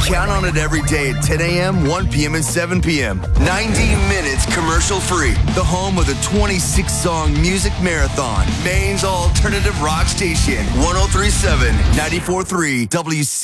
Count on it every day at 10 a.m., 1 p.m., and 7 p.m. 90 minutes commercial-free. The home of the 26-song music marathon. Maine's alternative rock station. 103.7, 94.3 WC.